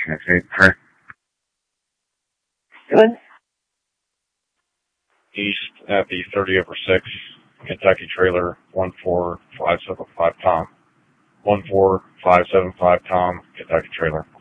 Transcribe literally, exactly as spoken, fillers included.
Translate her. Good. East at the thirty over six, Kentucky trailer, one four five seven five Tom. one four five seven five Tom, Kentucky trailer.